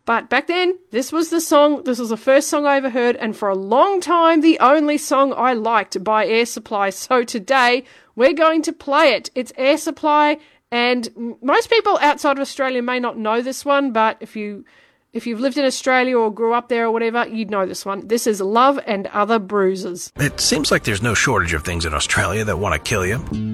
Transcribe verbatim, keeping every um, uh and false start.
But back then, this was the song, this was the first song I ever heard, and for a long time, the only song I liked by Air Supply. So today, we're going to play it. It's Air Supply, and most people outside of Australia may not know this one, but if you, if you've lived in Australia or grew up there or whatever, you'd know this one. This is Love and Other Bruises. It seems like there's no shortage of things in Australia that want to kill you.